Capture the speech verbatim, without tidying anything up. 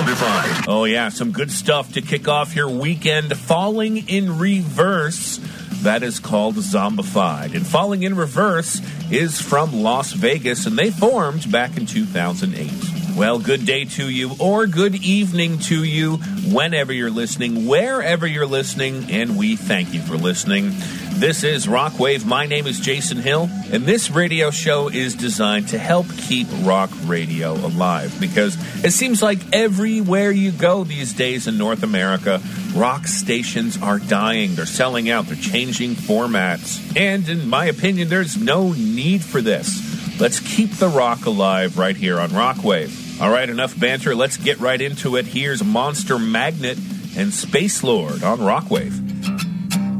Zombified. Oh, yeah, some good stuff to kick off your weekend. Falling in Reverse. That is called Zombified. And Falling in Reverse is from Las Vegas, and they formed back in two thousand eight. Well, good day to you, or good evening to you, whenever you're listening, wherever you're listening, and we thank you for listening. This is Rockwave. My name is Jason Hill, and this radio show is designed to help keep rock radio alive, because it seems like everywhere you go these days in North America, rock stations are dying. They're selling out. They're changing formats. And in my opinion, there's no need for this. Let's keep the rock alive right here on Rockwave. All right, enough banter. Let's get right into it. Here's Monster Magnet and Space Lord on Rockwave.